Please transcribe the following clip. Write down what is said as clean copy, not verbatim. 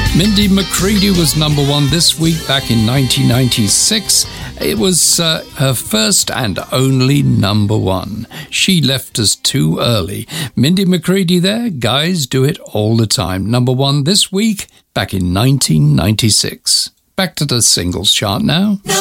Mindy McCready was number one this week back in 1996. It was her first and only number one. She left us too early. Mindy McCready there, guys do it all the time. Number one this week back in 1996. Back to the singles chart now.